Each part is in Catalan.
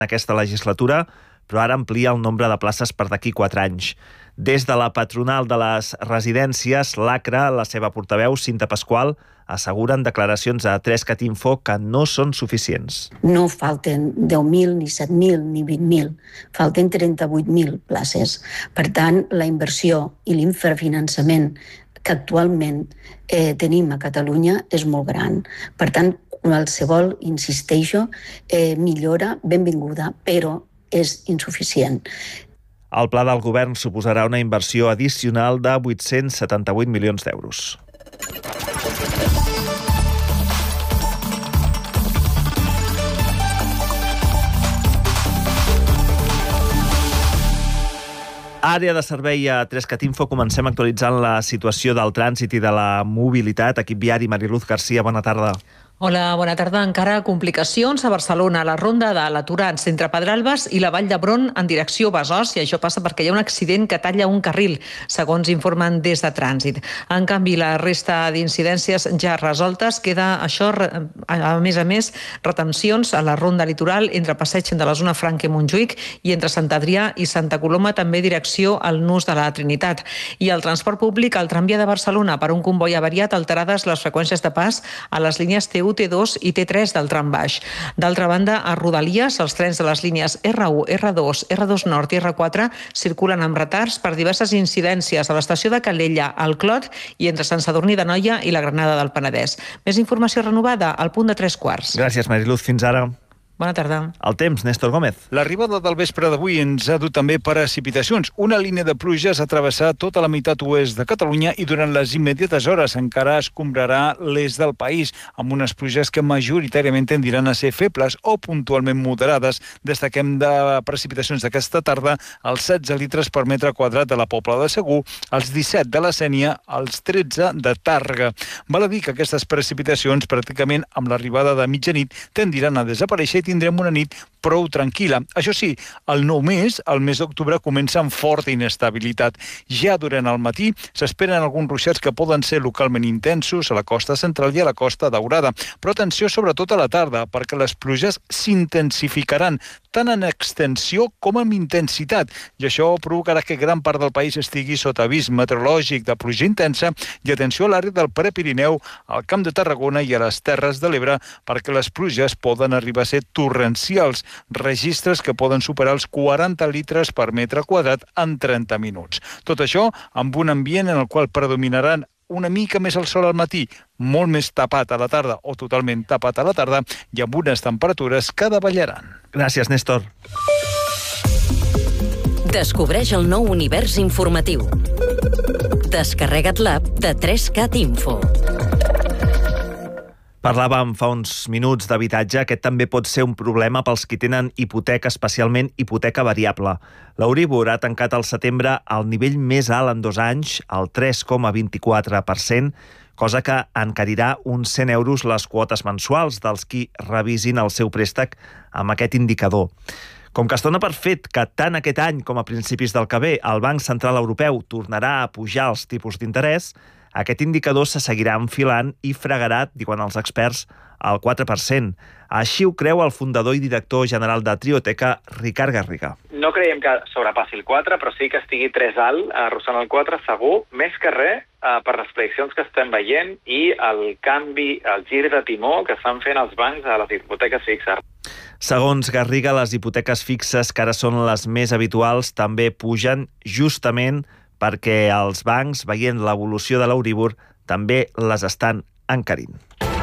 aquesta legislatura, però ara amplia el nombre de places per d'aquí 4 anys. Des de la patronal de les residències, l'ACRA, la seva portaveu, Cinta Pasqual, assegura en declaracions a 3cat Info que no són suficients. No falten 10.000, ni 7.000, ni 20.000. Falten 38.000 places. Per tant, la inversió i l'infrafinançament que actualment tenim a Catalunya és molt gran. Per tant, qualsevol, insisteixo, millora benvinguda, però és insuficient. El pla del govern suposarà una inversió addicional de 878 milions d'euros. Àrea de servei a 3cat Info. Comencem actualitzant la situació del trànsit i de la mobilitat. Equip viari, Mariluz Garcia, bona tarda. Hola, bona tarda. Encara complicacions a Barcelona, a la ronda de l'Aturats entre Pedralbes i la Vall d'Hebron en direcció Besòs, i això passa perquè hi ha un accident que talla un carril, segons informen des de Trànsit. En canvi, la resta d'incidències ja resoltes. Queda això, a més, retencions a la ronda litoral entre Passeig de la Zona Franca i Montjuïc i entre Sant Adrià i Santa Coloma, també direcció al Nus de la Trinitat. I el transport públic, al tramvia de Barcelona, per un comboi avariat, alterades les freqüències de pas a les línies T1, T2 i T3 del tram baix. D'altra banda, a Rodalies, els trens de les línies R1, R2, R2 Nord i R4 circulen amb retards per diverses incidències a l'estació de Calella, al Clot i entre Sant Sadurní d'Anoia i la Granada del Penedès. Més informació renovada al punt de 3:15. Gràcies, Mariluz. Fins ara. Bona tarda. El temps, Néstor Gómez. L'arribada del vespre d'avui ens ha dut també precipitacions. Una línia de pluges ha travessat tota la meitat oest de Catalunya i durant les immediates hores encara escombrarà l'est del país, amb unes pluges que majoritàriament tendiran a ser febles o puntualment moderades. Destaquem de precipitacions d'aquesta tarda els 16 litres per metre quadrat de la Pobla de Segur, els 17 de la Sénia, els 13 de Tàrrega. Val a dir que aquestes precipitacions, pràcticament amb l'arribada de mitjanit, tendiran a desaparèixer i tindrem una nit prou tranquil·la. Això sí, el nou mes, el mes d'octubre, comença amb forta inestabilitat. Ja durant el matí s'esperen alguns ruixats que poden ser localment intensos a la costa central i a la costa daurada. Però atenció sobretot a la tarda, perquè les pluges s'intensificaran, tant en extensió com en intensitat. I això provocarà que gran part del país estigui sota avís meteorològic de pluja intensa i atenció a l'àrea del Prepirineu, al Camp de Tarragona i a les Terres de l'Ebre, perquè les pluges poden arribar a ser torrencials, registres que poden superar els 40 litres per metre quadrat en 30 minuts. Tot això amb un ambient en el qual predominaran una mica més el sol al matí, molt més tapat a la tarda o totalment tapat a la tarda i amb unes temperatures que davallaran. Gràcies, Néstor. Descobreix el nou univers informatiu. Descarrega't l'app de 3cat Info. Parlàvem fa uns minuts d'habitatge. Aquest també pot ser un problema pels qui tenen hipoteca, especialment hipoteca variable. L'Euribor ha tancat al setembre al nivell més alt en 2 anys, el 3,24%, cosa que encarirà uns 100 euros les quotes mensuals dels qui revisin el seu préstec amb aquest indicador. Com que es dona per fet que tant aquest any com a principis del que ve el Banc Central Europeu tornarà a pujar els tipus d'interès, aquest indicador se seguirà enfilant i fregarà, diuen els experts, el 4%. Així ho creu el fundador i director general de Trioteca, Ricard Garriga. No creiem que sobrepassi el 4, però sí que estigui 3 alt, arrossant el 4 segur, més que res per les prediccions que estem veient i el canvi, el gir de timó que estan fent els bancs a les hipoteques fixes. Segons Garriga, les hipoteques fixes, que ara són les més habituals, també pugen justament perquè els bancs, veient l'evolució de l'Euribor, també les estan encarint.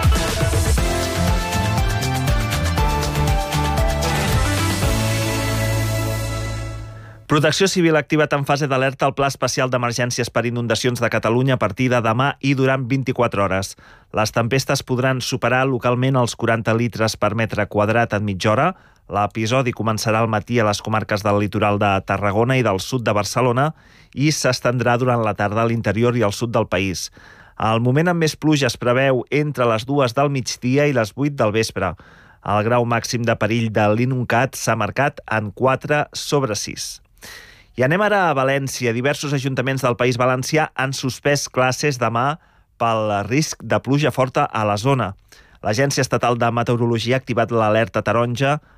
Protecció Civil ha activat en fase d'alerta el Pla Especial d'Emergències per Inundacions de Catalunya a partir de demà i durant 24 hores. Les tempestes podran superar localment els 40 litres per metre quadrat en mitja hora. L'episodi començarà al matí a les comarques del litoral de Tarragona i del sud de Barcelona i s'estendrà durant la tarda a l'interior i al sud del país. El moment amb més pluja es preveu entre les 2 del migdia i les 8 del vespre. El grau màxim de perill de l'Inuncat s'ha marcat en 4/6. I anem ara a València. Diversos ajuntaments del País Valencià han suspès classes demà pel risc de pluja forta a la zona. L'Agència Estatal de Meteorologia ha activat l'alerta taronja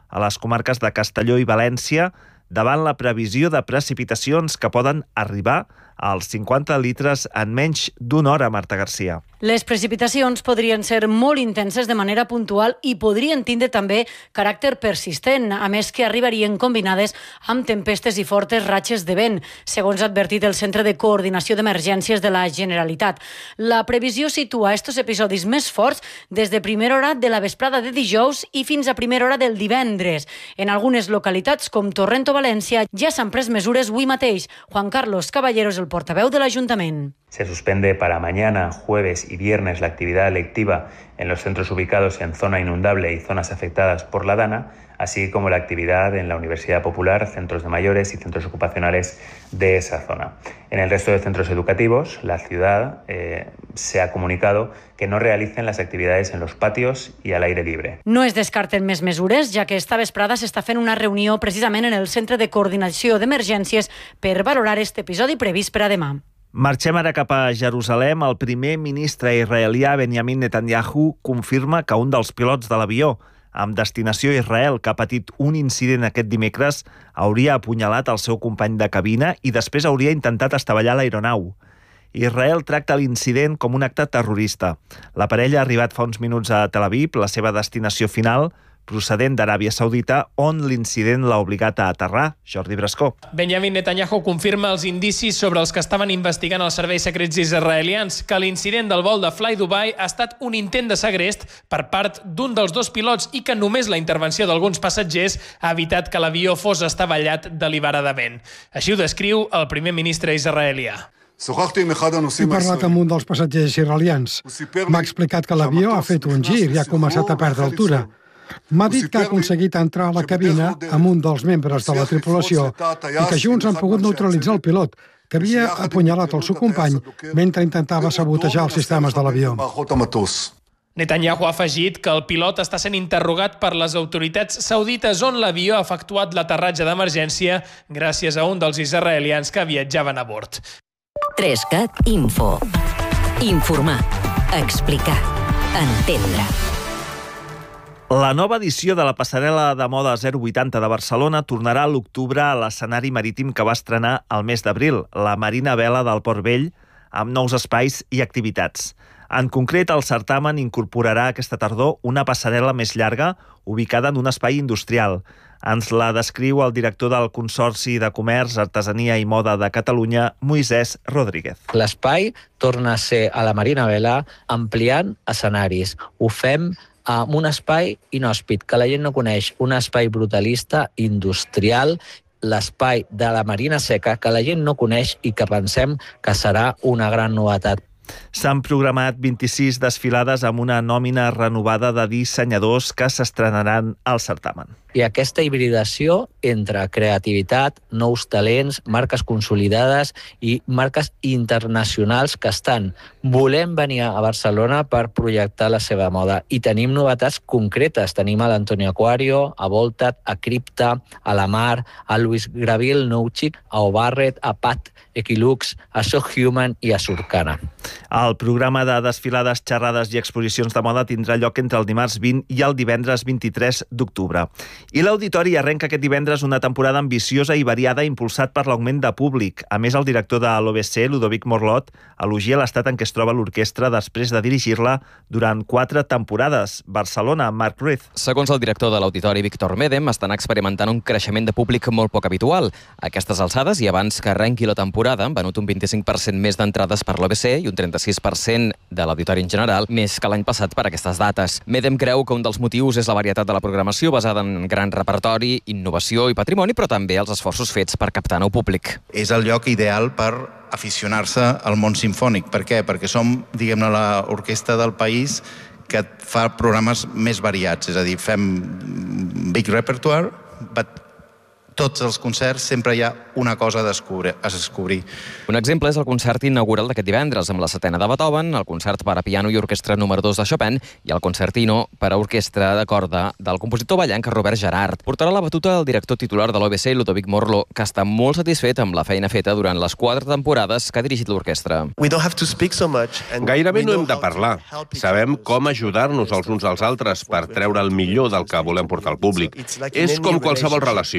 a les comarques de Castelló i València davant la previsió de precipitacions que poden arribar als 50 litres en menys d'una hora, Marta Garcia. Les precipitacions podrien ser molt intenses de manera puntual i podrien tindre també caràcter persistent, a més que arribarien combinades amb tempestes i fortes ratxes de vent, segons ha advertit el Centre de Coordinació d'Emergències de la Generalitat. La previsió situa estos episodis més forts des de primera hora de la vesprada de dijous i fins a primera hora del divendres. En algunes localitats, com Torrent o València, ja s'han pres mesures avui mateix. Juan Carlos Caballeros, el portaveu de l'Ajuntament. Se suspende para mañana, jueves y viernes la actividad lectiva en los centros ubicados en zona inundable y zonas afectadas por la Dana, así como la actividad en la Universidad Popular, centros de mayores y centros ocupacionales de esa zona. En el resto de centros educativos, la ciudad se ha comunicado que no realicen las actividades en los patios y al aire libre. No es descarten més mesures, ja que esta vesprada s'està fent una reunió precisament en el Centre de Coordinació d'Emergències per valorar este episodi previst per a demà. Marxem ara cap a Jerusalem. El primer ministre israelià Benjamin Netanyahu confirma que un dels pilots de l'avió amb destinació a Israel que ha patit un incident aquest dimecres hauria apunyalat el seu company de cabina i després hauria intentat estavellar l'aeronau. Israel tracta l'incident com un acte terrorista. La parella ha arribat fa uns minuts a Tel Aviv, la seva destinació final, procedent d'Aràbia Saudita, on l'incident l'ha obligat a aterrar. Jordi Brascó. Benjamin Netanyahu confirma els indicis sobre els que estaven investigant els serveis secrets israelians, que l'incident del vol de Fly Dubai ha estat un intent de segrest per part d'un dels dos pilots i que només la intervenció d'alguns passatgers ha evitat que l'avió fos estavellat deliberadament. Així ho descriu el primer ministre israelià. He parlat amb un dels passatgers israelians. M'ha explicat que l'avió ha fet un gir i ha començat a perdre altura. M'ha dit que ha aconseguit entrar a la cabina amb un dels membres de la tripulació i que junts han pogut neutralitzar el pilot, que havia apunyalat el seu company mentre intentava sabotejar els sistemes de l'avió. Netanyahu ha afegit que el pilot està sent interrogat per les autoritats saudites on l'avió ha efectuat l'aterratge d'emergència gràcies a un dels israelians que viatjaven a bord. 3CAT Info. Informar. Explicar. Entendre. La nova edició de la passarel·la de moda 080 de Barcelona tornarà a l'octubre a l'escenari marítim que va estrenar el mes d'abril, la Marina Vela del Port Vell, amb nous espais i activitats. En concret, el certamen incorporarà aquesta tardor una passarel·la més llarga ubicada en un espai industrial. Ens la descriu el director del Consorci de Comerç, Artesania i Moda de Catalunya, Moisès Rodríguez. L'espai torna a ser a la Marina Vela ampliant escenaris. Ho fem amb un espai inhòspit, que la gent no coneix, un espai brutalista, industrial, l'espai de la Marina Seca, que la gent no coneix i que pensem que serà una gran novetat. S'han programat 26 desfilades amb una nòmina renovada de dissenyadors que s'estrenaran al certamen. I aquesta hibridació entre creativitat, nous talents, marques consolidades i marques internacionals que estan volent venir a Barcelona per projectar la seva moda. I tenim novetats concretes. Tenim a l'Antonio Aquario, a Voltat, a Crypta, a La Mar, a Luis Gravil, Nouchic, a O'Barrett, a Pat Equilux, a So Human i a Surcana. El programa de desfilades, xerrades i exposicions de moda tindrà lloc entre el dimarts 20 i el divendres 23 d'octubre. I l'Auditori arrenca aquest divendres una temporada ambiciosa i variada impulsat per l'augment de públic. A més, el director de l'OBC, Ludovic Morlot, elogia l'estat en què es troba l'orquestra després de dirigir-la durant 4 temporades. Barcelona, Marc Ruiz. Segons el director de l'Auditori, Víctor Medem, estan experimentant un creixement de públic molt poc habitual. A aquestes alçades, i abans que arrenqui la temporada, han venut un 25% més d'entrades per l'OBC i un 36% de l'auditori en general, més que l'any passat per aquestes dates. Medem creu que un dels motius és la varietat de la programació basada en gran repertori, innovació i patrimoni, però també els esforços fets per captar nou públic. És el lloc ideal per aficionar-se al món simfònic. Per què? Perquè som, diguem-ne, l'orquestra del país que fa programes més variats. És a dir, fem big repertoire, but tots els concerts sempre hi ha una cosa a descobrir. Un exemple és el concert inaugural d'aquest divendres amb la setena de Beethoven, el concert per a piano i orquestra número 2 de Chopin i el concertino per a orquestra de corda del compositor ballenc Robert Gerard. Portarà la batuta el director titular de l'OBC, Ludovic Morlo, que està molt satisfet amb la feina feta durant les 4 temporades que ha dirigit l'orquestra. Gairebé no hem de parlar. Sabem com ajudar-nos els uns als altres per treure el millor del que volem portar al públic. És com qualsevol relació.